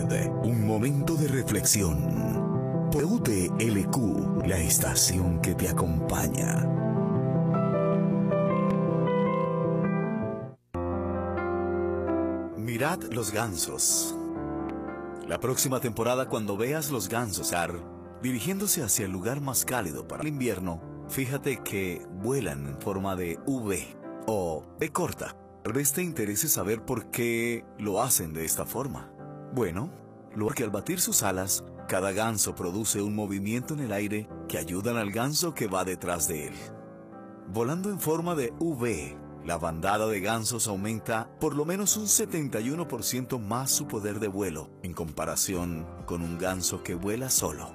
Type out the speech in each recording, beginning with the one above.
Un momento de reflexión. Por UTLQ, la estación que te acompaña. Mirad los gansos. La próxima temporada, cuando veas los gansos dirigiéndose hacia el lugar más cálido para el invierno, fíjate que vuelan en forma de V o V corta. Tal vez te interese saber por qué lo hacen de esta forma. Bueno, porque al batir sus alas, cada ganso produce un movimiento en el aire que ayudan al ganso que va detrás de él. Volando en forma de V, la bandada de gansos aumenta por lo menos un 71% más su poder de vuelo en comparación con un ganso que vuela solo.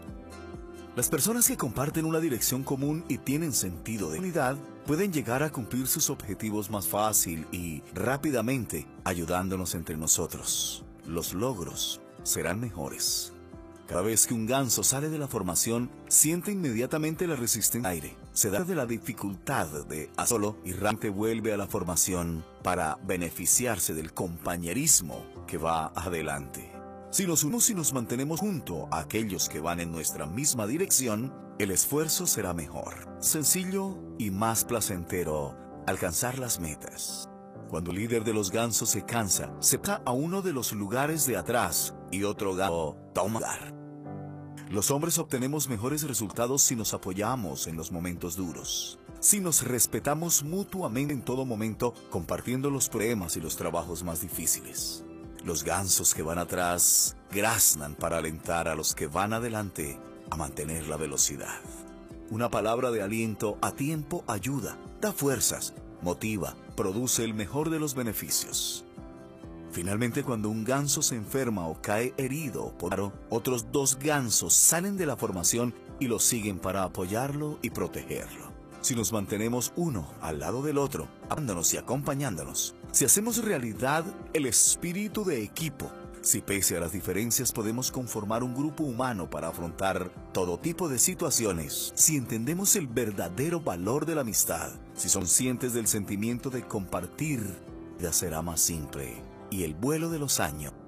Las personas que comparten una dirección común y tienen sentido de unidad pueden llegar a cumplir sus objetivos más fácil y rápidamente, ayudándonos entre nosotros. Los logros serán mejores. Cada vez que un ganso sale de la formación, siente inmediatamente la resistencia al aire. Se da de la dificultad de solo y rápidamente vuelve a la formación para beneficiarse del compañerismo que va adelante. Si nos unimos y nos mantenemos junto a aquellos que van en nuestra misma dirección, el esfuerzo será mejor, sencillo y más placentero alcanzar las metas. Cuando el líder de los gansos se cansa, se pasa a uno de los lugares de atrás y otro ganso toma lugar. Los hombres obtenemos mejores resultados si nos apoyamos en los momentos duros, si nos respetamos mutuamente en todo momento, compartiendo los problemas y los trabajos más difíciles. Los gansos que van atrás graznan para alentar a los que van adelante a mantener la velocidad. Una palabra de aliento a tiempo ayuda, da fuerzas, motiva, produce el mejor de los beneficios. Finalmente, cuando un ganso se enferma o cae herido por otros dos gansos salen de la formación y lo siguen para apoyarlo y protegerlo. Si nos mantenemos uno al lado del otro, amándonos y acompañándonos, si hacemos realidad el espíritu de equipo, si pese a las diferencias podemos conformar un grupo humano para afrontar todo tipo de situaciones, si entendemos el verdadero valor de la amistad, si somos conscientes del sentimiento de compartir, ya será más simple y el vuelo de los años